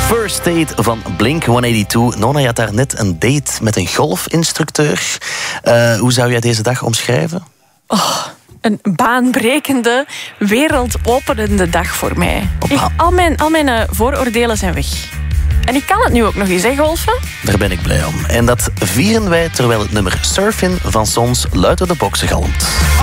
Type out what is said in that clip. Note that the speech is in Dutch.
First Date van Blink-182. Nona, je had daar net een date met een golfinstructeur. Hoe zou jij deze dag omschrijven? Een baanbrekende, wereldopenende dag voor mij. Al mijn vooroordelen zijn weg. En ik kan het nu ook nog eens, hè, golfen? Daar ben ik blij om. En dat vieren wij terwijl het nummer Surfin' van Sons luid door de boksen galmt.